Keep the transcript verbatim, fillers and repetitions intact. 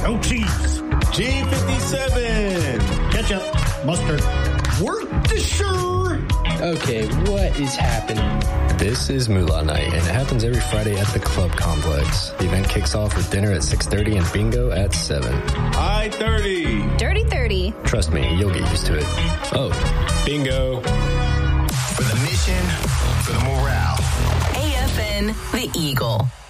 goat cheese, G fifty-seven, ketchup, mustard, Worcestershire. Okay, what is happening? This is Moolah Night, and it happens every Friday at the Club Complex. The event kicks off with dinner at six thirty and bingo at seven. I thirty. Dirty thirty. Trust me, you'll get used to it. Oh, bingo. For the mission, for the morale. A F N, The Eagle.